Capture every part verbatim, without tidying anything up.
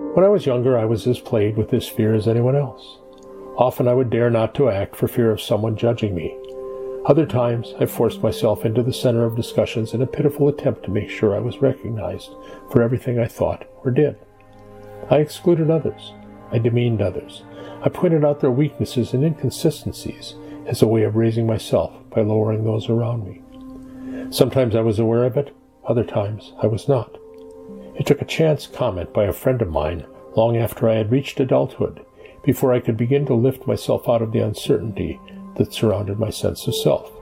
When I was younger, I was as plagued with this fear as anyone else. Often I would dare not to act for fear of someone judging me. Other times, I forced myself into the center of discussions in a pitiful attempt to make sure I was recognized for everything I thought or did. I excluded others. I demeaned others. I pointed out their weaknesses and inconsistencies as a way of raising myself by lowering those around me. Sometimes I was aware of it, other times I was not. It took a chance comment by a friend of mine long after I had reached adulthood before I could begin to lift myself out of the uncertainty that surrounded my sense of self.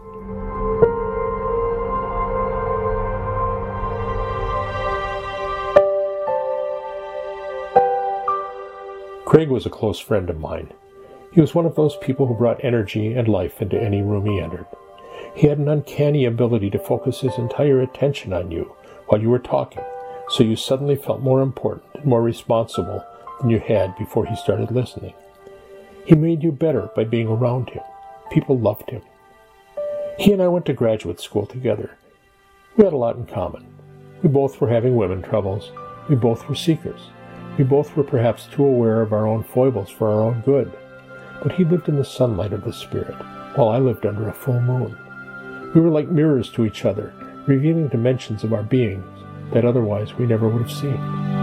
Craig was a close friend of mine. He was one of those people who brought energy and life into any room he entered. He had an uncanny ability to focus his entire attention on you while you were talking, so you suddenly felt more important and more responsible than you had before he started listening. He made you better by being around him. People loved him. He and I went to graduate school together. We had a lot in common. We both were having women troubles. We both were seekers. We both were perhaps too aware of our own foibles for our own good. But he lived in the sunlight of the Spirit, while I lived under a full moon. We were like mirrors to each other, revealing dimensions of our beings that otherwise we never would have seen.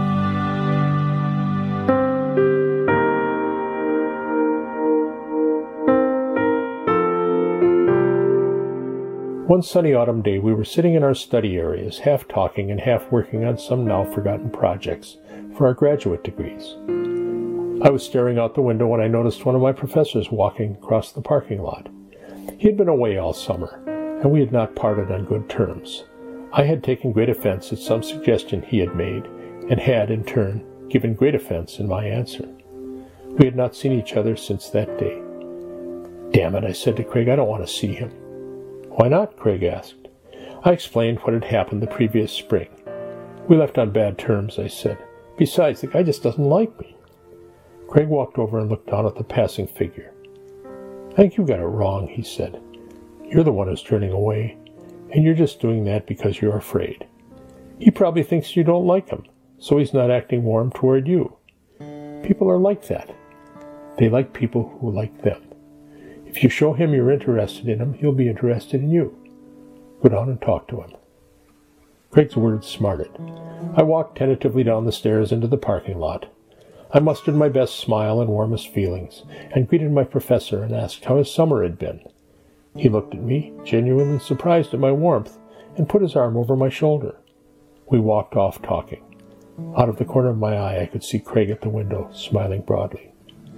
One sunny autumn day, we were sitting in our study areas, half talking and half working on some now-forgotten projects for our graduate degrees. I was staring out the window when I noticed one of my professors walking across the parking lot. He had been away all summer, and we had not parted on good terms. I had taken great offense at some suggestion he had made, and had, in turn, given great offense in my answer. We had not seen each other since that day. "Damn it," I said to Craig, "I don't want to see him." "Why not?" Craig asked. I explained what had happened the previous spring. "We left on bad terms," I said. "Besides, the guy just doesn't like me." Craig walked over and looked down at the passing figure. "I think you got it wrong," he said. "You're the one who's turning away, and you're just doing that because you're afraid. He probably thinks you don't like him, so he's not acting warm toward you. People are like that. They like people who like them. If you show him you're interested in him, he'll be interested in you. Go down and talk to him." Craig's words smarted. I walked tentatively down the stairs into the parking lot. I mustered my best smile and warmest feelings, and greeted my professor and asked how his summer had been. He looked at me, genuinely surprised at my warmth, and put his arm over my shoulder. We walked off talking. Out of the corner of my eye, I could see Craig at the window, smiling broadly.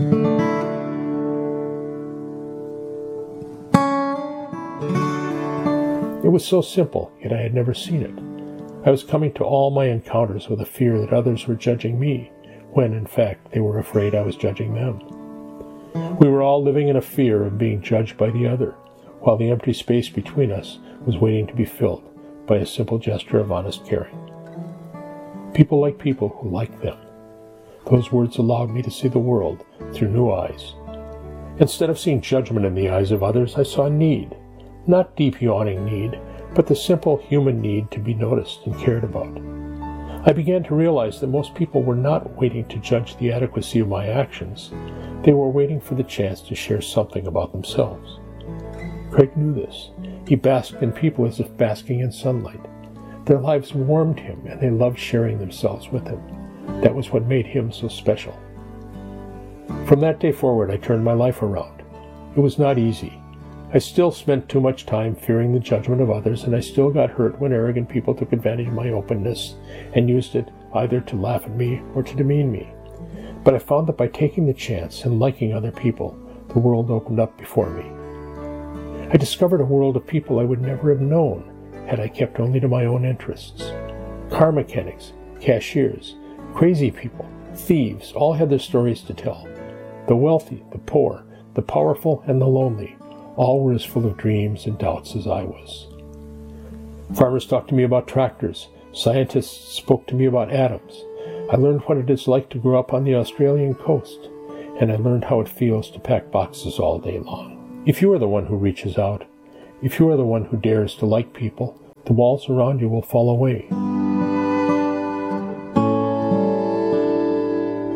It was so simple, yet I had never seen it. I was coming to all my encounters with a fear that others were judging me, when, in fact, they were afraid I was judging them. We were all living in a fear of being judged by the other, while the empty space between us was waiting to be filled by a simple gesture of honest caring. People like people who like them. Those words allowed me to see the world through new eyes. Instead of seeing judgment in the eyes of others, I saw need. Not deep yawning need, but the simple human need to be noticed and cared about. I began to realize that most people were not waiting to judge the adequacy of my actions. They were waiting for the chance to share something about themselves. Craig knew this. He basked in people as if basking in sunlight. Their lives warmed him, and they loved sharing themselves with him. That was what made him so special. From that day forward, I turned my life around. It was not easy. I still spent too much time fearing the judgment of others, and I still got hurt when arrogant people took advantage of my openness and used it either to laugh at me or to demean me. But I found that by taking the chance and liking other people, the world opened up before me. I discovered a world of people I would never have known had I kept only to my own interests. Car mechanics, cashiers, crazy people, thieves, all had their stories to tell. The wealthy, the poor, the powerful, and the lonely, all were as full of dreams and doubts as I was. Farmers talked to me about tractors. Scientists spoke to me about atoms. I learned what it is like to grow up on the Australian coast, and I learned how it feels to pack boxes all day long. If you are the one who reaches out, if you are the one who dares to like people, the walls around you will fall away.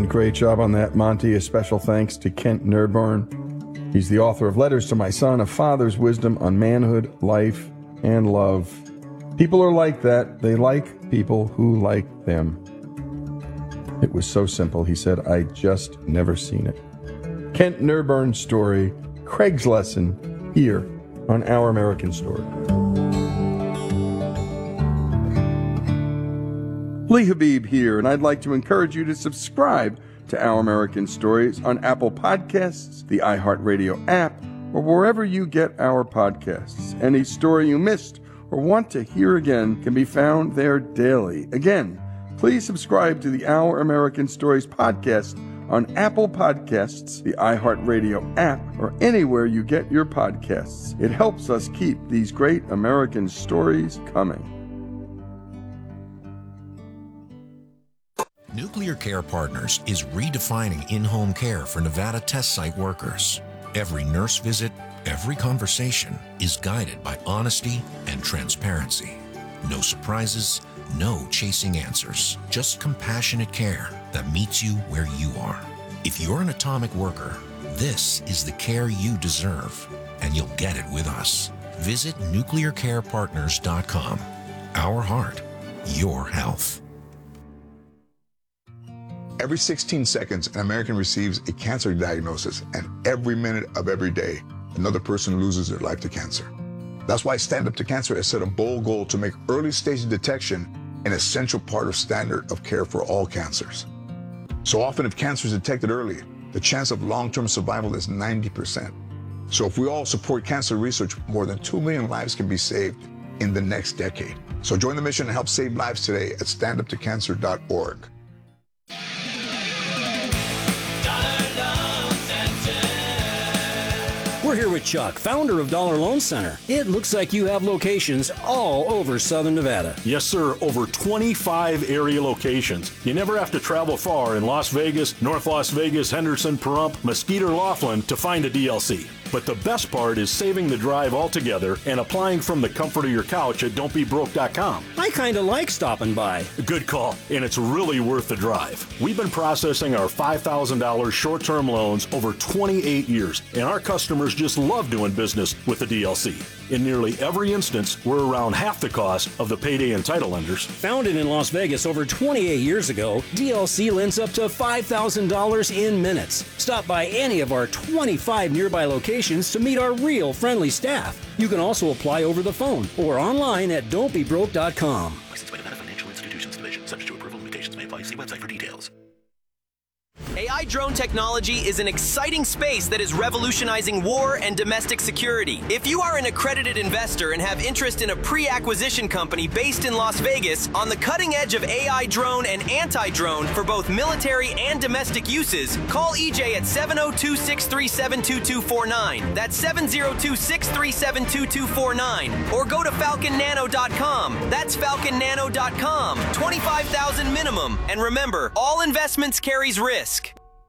great job on that, Monty. A special thanks to Kent Nerdburn. He's the author of Letters to My Son, A Father's Wisdom on Manhood, Life, and Love. People are like that. They like people who like them. It was so simple. He said, I just never seen it. Kent Nerdburn's story, Craig's lesson, here on Our American Story. Lee Habib here, and I'd like to encourage you to subscribe to Our American Stories on Apple Podcasts, the iHeartRadio app, or wherever you get our podcasts. Any story you missed or want to hear again can be found there daily. Again, please subscribe to the Our American Stories podcast on Apple Podcasts, the iHeartRadio app, or anywhere you get your podcasts. It helps us keep these great American stories coming. Nuclear Care Partners is redefining in-home care for Nevada test site workers. Every nurse visit, every conversation is guided by honesty and transparency. No surprises, no chasing answers, just compassionate care that meets you where you are. If you're an atomic worker, this is the care you deserve, and you'll get it with us. Visit nuclear care partners dot com. Our heart, your health. Every sixteen seconds, an American receives a cancer diagnosis, and every minute of every day, another person loses their life to cancer. That's why Stand Up to Cancer has set a bold goal to make early stage detection an essential part of standard of care for all cancers. So often, if cancer is detected early, the chance of long-term survival is ninety percent. So if we all support cancer research, more than two million lives can be saved in the next decade. So join the mission and help save lives today at stand up to cancer dot org. We're here with Chuck, founder of Dollar Loan Center. It looks like you have locations all over Southern Nevada. Yes, sir. Over twenty-five area locations. You never have to travel far in Las Vegas, North Las Vegas, Henderson, Pahrump, Mesquite, or Laughlin to find a D L C. But the best part is saving the drive altogether and applying from the comfort of your couch at don't be broke dot com. I kind of like stopping by. Good call, and it's really worth the drive. We've been processing our five thousand dollars short-term loans over twenty-eight years, and our customers just love doing business with the D L C. In nearly every instance, we're around half the cost of the payday and title lenders. Founded in Las Vegas over twenty-eight years ago, D L C lends up to five thousand dollars in minutes. Stop by any of our twenty-five nearby locations to meet our real friendly staff. You can also apply over the phone or online at don't be broke dot com. Licensed by Nevada Financial Institutions Division. Subject to approval, limitations may apply. See website for details. A I drone technology is an exciting space that is revolutionizing war and domestic security. If you are an accredited investor and have interest in a pre-acquisition company based in Las Vegas on the cutting edge of A I drone and anti-drone for both military and domestic uses, call E J at seven oh two, six three seven, two two four nine. That's seven oh two, six three seven, two two four nine. Or go to falcon nano dot com. That's falcon nano dot com. twenty-five thousand dollars minimum. And remember, all investments carries risk.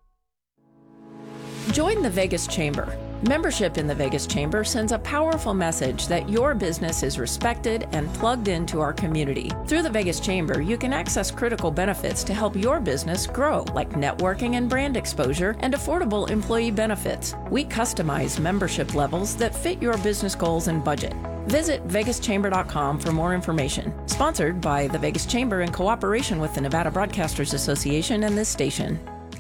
Join the Vegas Chamber. Membership in the Vegas Chamber sends a powerful message that your business is respected and plugged into our community. Through the Vegas Chamber, you can access critical benefits to help your business grow, like networking and brand exposure and affordable employee benefits. We customize membership levels that fit your business goals and budget. Visit vegas chamber dot com for more information. Sponsored by the Vegas Chamber in cooperation with the Nevada Broadcasters Association and this station.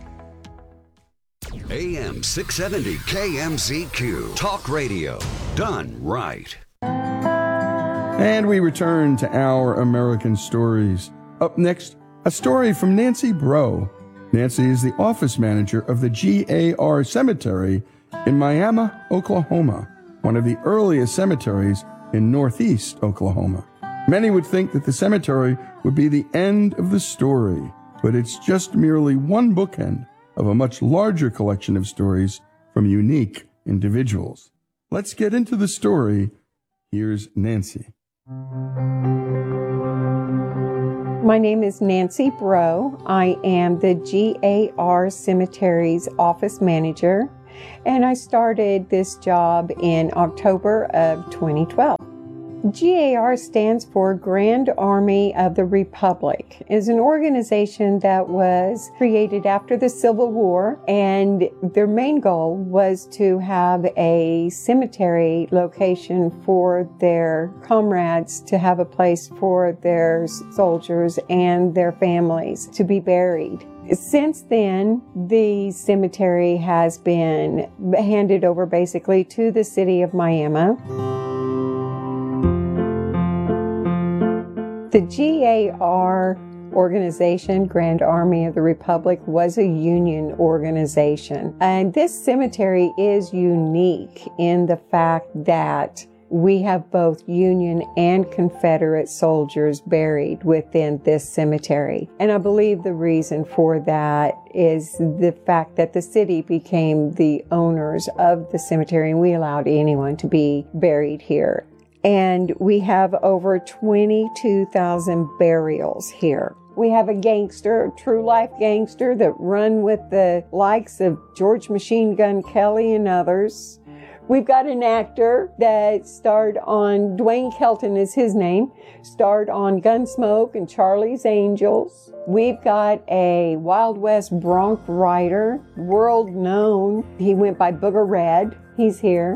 A M six seventy K M Z Q. Talk radio. Done right. And we return to Our American Stories. Up next, a story from Nancy Breaux. Nancy is the office manager of the G A R Cemetery in Miami, Oklahoma, one of the earliest cemeteries in northeast Oklahoma. Many would think that the cemetery would be the end of the story, but it's just merely one bookend of a much larger collection of stories from unique individuals. Let's get into the story. Here's Nancy. My name is Nancy Breaux. I am the G A R Cemetery's office manager, and I started this job in October of twenty twelve. G A R stands for Grand Army of the Republic. It's an organization that was created after the Civil War, and their main goal was to have a cemetery location for their comrades, to have a place for their soldiers and their families to be buried. Since then, the cemetery has been handed over basically to the city of Miami. The G A R organization, Grand Army of the Republic, was a union organization. And this cemetery is unique in the fact that we have both Union and Confederate soldiers buried within this cemetery. And I believe the reason for that is the fact that the city became the owners of the cemetery, and we allowed anyone to be buried here. And we have over twenty-two thousand burials here. We have a gangster, a true life gangster that run with the likes of George Machine Gun Kelly and others. We've got an actor that starred on, Dwayne Kelton is his name, starred on Gunsmoke and Charlie's Angels. We've got a Wild West bronc rider, world known. He went by Booger Red. He's here.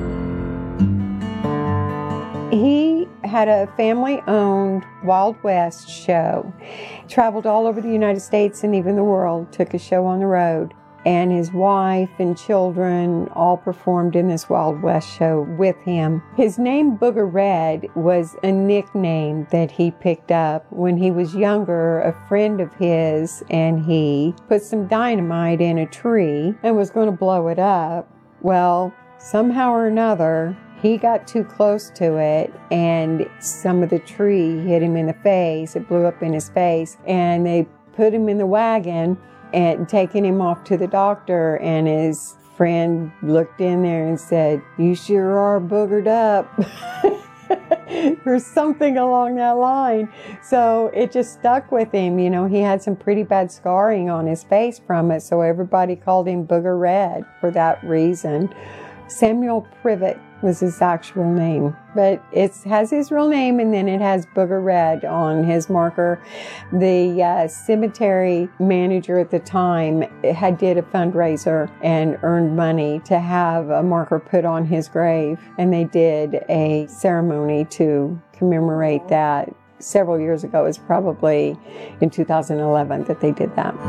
He had a family-owned Wild West show, traveled all over the United States and even the world, took a show on the road, and his wife and children all performed in this Wild West show with him. His name, Booger Red, was a nickname that he picked up when he was younger. A friend of his and he put some dynamite in a tree and was going to blow it up. Well, somehow or another, he got too close to it, and some of the tree hit him in the face. It blew up in his face, and they put him in the wagon and taken him off to the doctor, and his friend looked in there and said, "You sure are boogered up," or something along that line. So it just stuck with him. You know, he had some pretty bad scarring on his face from it, so everybody called him Booger Red for that reason. Samuel Privet was his actual name, but it has his real name, and then it has Booger Red on his marker. The uh, cemetery manager at the time had did a fundraiser and earned money to have a marker put on his grave, and they did a ceremony to commemorate that several years ago. It was probably in two thousand eleven that they did that.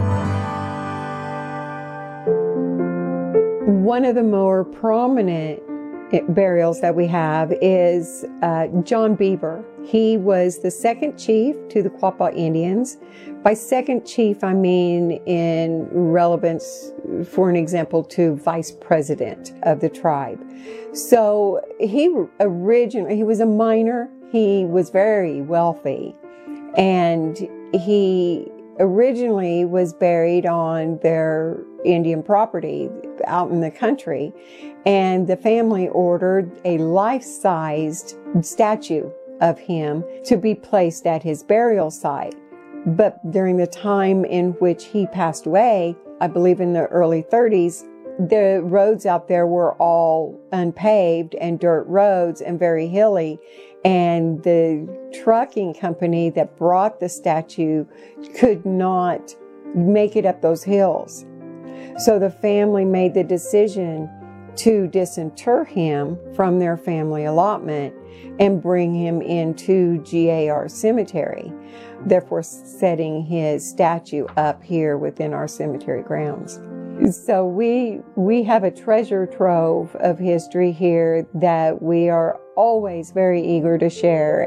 One of the more prominent burials that we have is uh, John Beaver. He was the second chief to the Quapaw Indians. By second chief, I mean in relevance, for an example, to vice president of the tribe. So he originally, he was a miner. He was very wealthy, and he originally was buried on their Indian property out in the country, and the family ordered a life-sized statue of him to be placed at his burial site. But during the time in which he passed away, I believe in the early thirties, the roads out there were all unpaved and dirt roads and very hilly. And the trucking company that brought the statue could not make it up those hills. So the family made the decision to disinter him from their family allotment and bring him into G A R Cemetery, therefore setting his statue up here within our cemetery grounds. So we we have a treasure trove of history here that we are always very eager to share.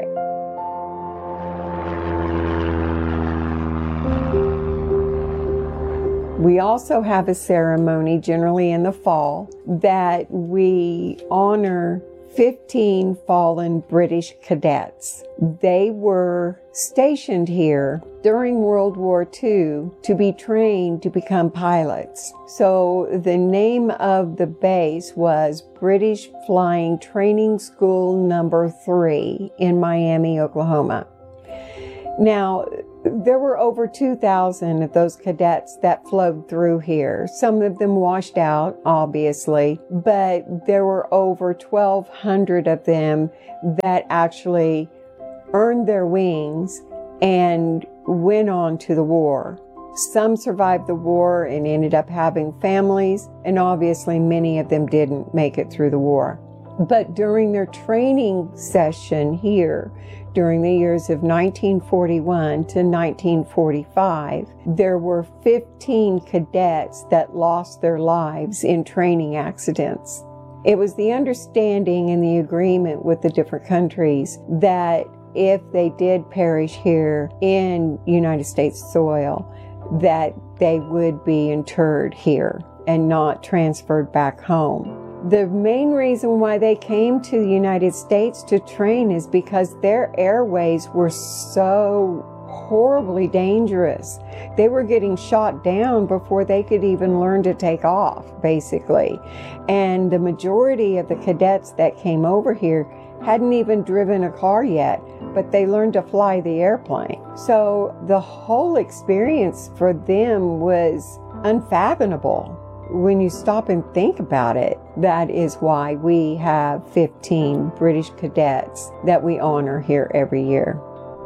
We also have a ceremony, generally in the fall, that we honor fifteen fallen British cadets. They were stationed here during World War Two to be trained to become pilots. So the name of the base was British Flying Training School Number Three in Miami, Oklahoma. Now, There were over two thousand of those cadets that flowed through here. Some of them washed out, obviously, but there were over twelve hundred of them that actually earned their wings and went on to the war. Some survived the war and ended up having families, and obviously many of them didn't make it through the war. But during their training session here, during the years of nineteen forty-one to nineteen forty-five, there were fifteen cadets that lost their lives in training accidents. It was the understanding and the agreement with the different countries that if they did perish here in United States soil, that they would be interred here and not transferred back home. The main reason why they came to the United States to train is because their airways were so horribly dangerous. They were getting shot down before they could even learn to take off, basically. And the majority of the cadets that came over here hadn't even driven a car yet, but they learned to fly the airplane. So the whole experience for them was unfathomable. When you stop and think about it, that is why we have fifteen British cadets that we honor here every year.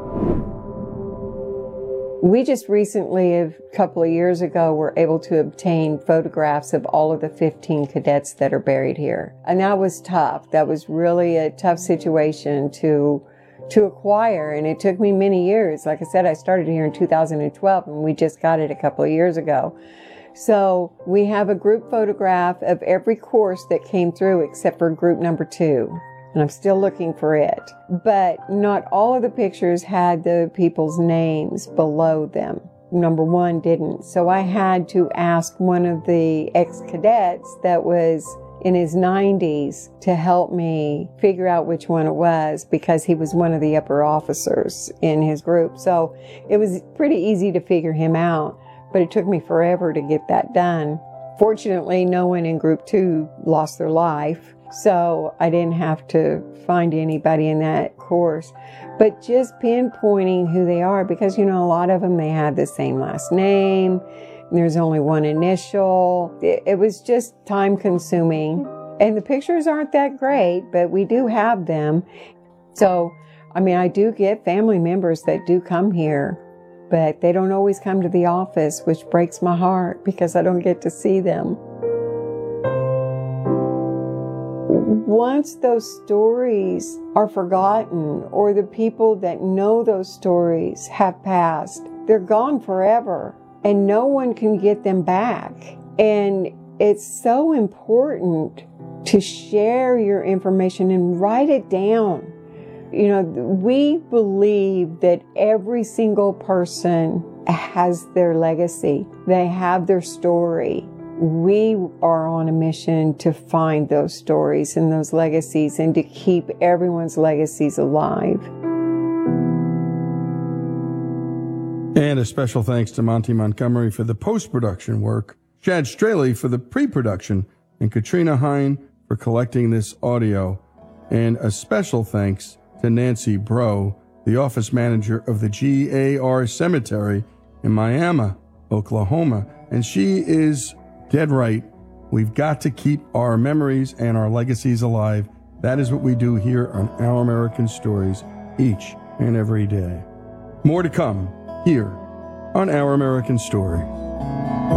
We just recently, a couple of years ago, were able to obtain photographs of all of the fifteen cadets that are buried here. And that was tough. That was really a tough situation to to acquire, and it took me many years. Like I said, I started here in two thousand twelve, and we just got it a couple of years ago. So we have a group photograph of every course that came through except for group number two. And I'm still looking for it. But not all of the pictures had the people's names below them. Number one didn't. So I had to ask one of the ex-cadets that was in his nineties to help me figure out which one it was, because he was one of the upper officers in his group. So it was pretty easy to figure him out. But it took me forever to get that done. Fortunately, no one in group two lost their life, so I didn't have to find anybody in that course. But just pinpointing who they are, because, you know, a lot of them, they have the same last name. There's only one initial. It, it was just time consuming. And the pictures aren't that great, but we do have them. So, I mean, I do get family members that do come here, but they don't always come to the office, which breaks my heart because I don't get to see them. Once those stories are forgotten, or the people that know those stories have passed, they're gone forever, and no one can get them back. And it's so important to share your information and write it down. You know, we believe that every single person has their legacy. They have their story. We are on a mission to find those stories and those legacies and to keep everyone's legacies alive. And a special thanks to Monty Montgomery for the post-production work, Chad Straley for the pre-production, and Katrina Hine for collecting this audio. And a special thanks to Nancy Bro, the office manager of the G A R Cemetery in Miami, Oklahoma. And she is dead right. We've got to keep our memories and our legacies alive. That is what we do here on Our American Stories each and every day. More to come here on Our American Stories.